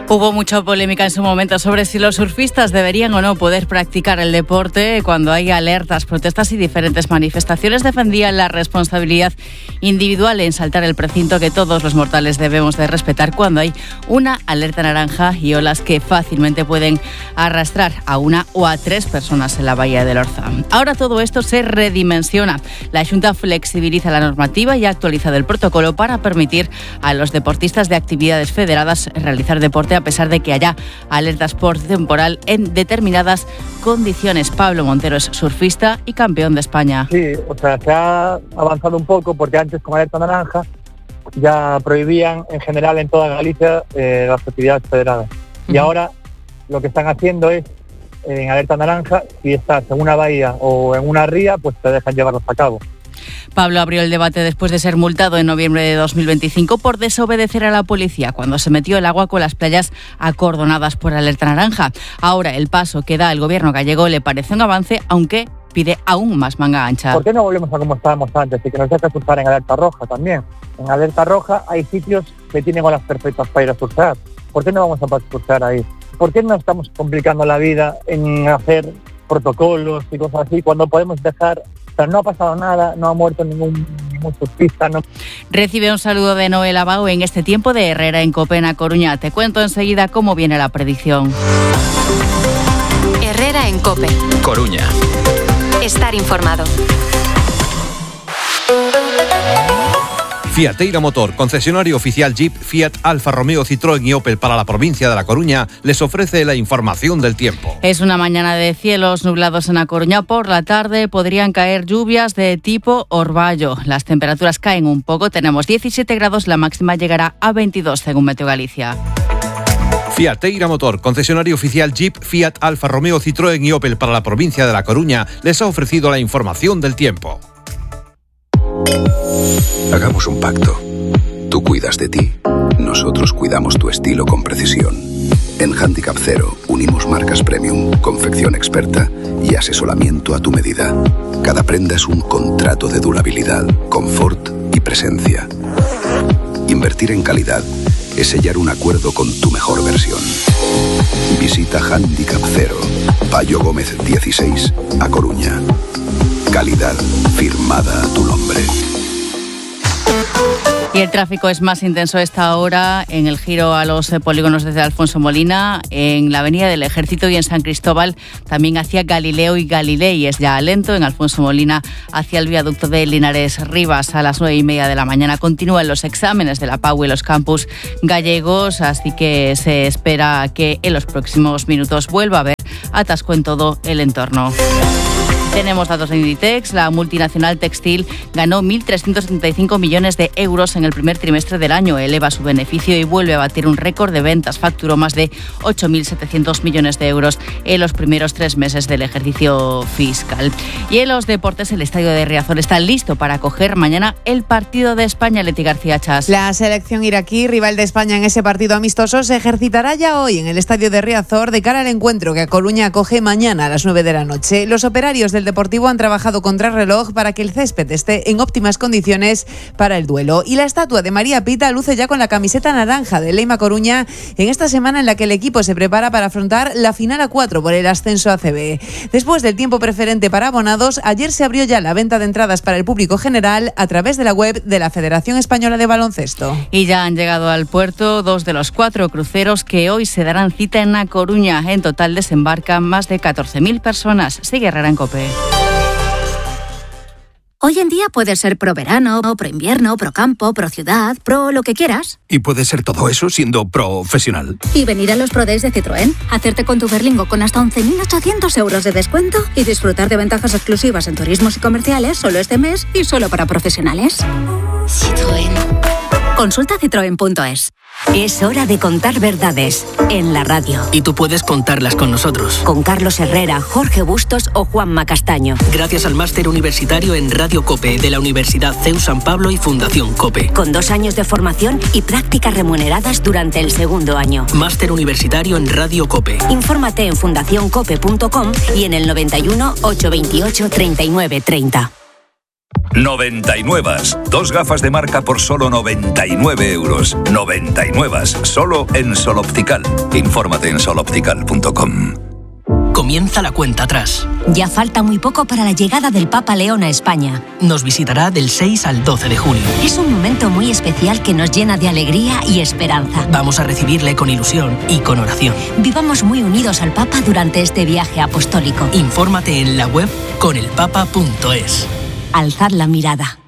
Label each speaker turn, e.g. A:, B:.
A: Hubo mucha polémica en su momento sobre si los surfistas deberían o no poder practicar el deporte cuando hay alertas, protestas y diferentes manifestaciones. Defendían la responsabilidad individual en saltar el precinto que todos los mortales debemos de respetar cuando hay una alerta naranja y olas que fácilmente pueden arrastrar a una o a 3 personas en la bahía del Orzán. Ahora todo esto se redimensiona. La Xunta flexibiliza la normativa y ha actualizado el protocolo para permitir a los deportistas de actividades federadas realizar deporte a pesar de que haya alertas por temporal en determinadas condiciones. Pablo Montero es surfista y campeón de España.
B: Sí, o sea, se ha avanzado un poco porque antes con alerta naranja ya prohibían en general en toda Galicia las actividades federadas. Y ahora lo que están haciendo es, en alerta naranja, si estás en una bahía o en una ría, pues te dejan llevarlos a cabo.
A: Pablo abrió el debate después de ser multado en noviembre de 2025 por desobedecer a la policía cuando se metió el agua con las playas acordonadas por alerta naranja. Ahora el paso que da el gobierno gallego le parece un avance, aunque pide aún más manga ancha.
B: ¿Por qué no volvemos a como estábamos antes y que nos deja surfar en alerta roja también? En alerta roja hay sitios que tienen olas perfectas para ir a surfear. ¿Por qué no vamos a surfear ahí? ¿Por qué no estamos complicando la vida en hacer protocolos y cosas así cuando podemos dejar? O sea, no ha pasado nada, no ha muerto ningún surfista. No.
A: Recibe un saludo de Noel Abao en este tiempo de Herrera en Cope, en A Coruña. Te cuento enseguida cómo viene la predicción.
C: Herrera en Cope.
D: Coruña.
C: Estar informado.
E: Fiateira Motor, concesionario oficial Jeep, Fiat, Alfa Romeo, Citroën y Opel para la provincia de La Coruña, les ofrece la información del tiempo.
A: Es una mañana de cielos nublados en La Coruña. Por la tarde podrían caer lluvias de tipo orvallo. Las temperaturas caen un poco. Tenemos 17 grados, la máxima llegará a 22 según Meteo Galicia.
E: Fiateira Motor, concesionario oficial Jeep, Fiat, Alfa Romeo, Citroën y Opel para la provincia de La Coruña, les ha ofrecido la información del tiempo.
F: Hagamos un pacto. Tú cuidas de ti, nosotros cuidamos tu estilo con precisión. En Handicap Zero unimos marcas premium, confección experta y asesoramiento a tu medida. Cada prenda es un contrato de durabilidad, confort y presencia. Invertir en calidad es sellar un acuerdo con tu mejor versión. Visita Handicap Zero, Payo Gómez 16, A Coruña. Calidad firmada a tu nombre.
A: Y el tráfico es más intenso a esta hora en el giro a los polígonos desde Alfonso Molina, en la Avenida del Ejército y en San Cristóbal, también hacia Galileo y Galilei. Es ya lento en Alfonso Molina hacia el viaducto de Linares Rivas. A las 9:30 de la mañana continúan los exámenes de la PAU y los campus gallegos, así que se espera que en los próximos minutos vuelva a haber atasco en todo el entorno. Tenemos datos de Inditex. La multinacional textil ganó 1.335 millones de euros en el primer trimestre del año. Eleva su beneficio y vuelve a batir un récord de ventas. Facturó más de 8.700 millones de euros en los primeros 3 meses del ejercicio fiscal. Y en los deportes, el estadio de Riazor está listo para acoger mañana el partido de España. Leti García Chas.
G: La selección iraquí, rival de España en ese partido amistoso, se ejercitará ya hoy en el estadio de Riazor de cara al encuentro que A Coruña acoge mañana a las 9 de la noche. Los operarios del Deportivo han trabajado contra reloj para que el césped esté en óptimas condiciones para el duelo. Y la estatua de María Pita luce ya con la camiseta naranja de Leima Coruña en esta semana en la que el equipo se prepara para afrontar la final a 4 por el ascenso a CB. Después del tiempo preferente para abonados, ayer se abrió ya la venta de entradas para el público general a través de la web de la Federación Española de Baloncesto.
A: Y ya han llegado al puerto 2 de los 4 cruceros que hoy se darán cita en A Coruña. En total desembarcan más de 14.000 personas. Sigue Herrera en Cope.
H: Hoy en día puedes ser pro verano, pro invierno, pro campo, pro ciudad, pro lo que quieras.
I: Y puedes ser todo eso siendo profesional.
H: Y venir a los Pro Days de Citroën, hacerte con tu Berlingo con hasta 11.800 euros de descuento y disfrutar de ventajas exclusivas en turismos y comerciales solo este mes y solo para profesionales.
C: Citroën.
H: Consulta citroen.es.
J: Es hora de contar verdades en la radio.
K: Y tú puedes contarlas con nosotros.
J: Con Carlos Herrera, Jorge Bustos o Juanma Castaño.
K: Gracias al máster universitario en Radio COPE de la Universidad CEU San Pablo y Fundación COPE.
J: Con 2 años de formación y prácticas remuneradas durante el 2º año.
K: Máster universitario en Radio COPE.
J: Infórmate en fundacioncope.com y en el 91 828 39 30.
D: 99. 2 gafas de marca por solo 99 euros. 99. Solo en Sol Optical. Infórmate en soloptical.com.
K: Comienza la cuenta atrás.
J: Ya falta muy poco para la llegada del Papa León a España.
K: Nos visitará del 6 al 12 de junio.
J: Es un momento muy especial que nos llena de alegría y esperanza.
K: Vamos a recibirle con ilusión y con oración.
J: Vivamos muy unidos al Papa durante este viaje apostólico.
K: Infórmate en la web conelpapa.es.
J: Alzad la mirada.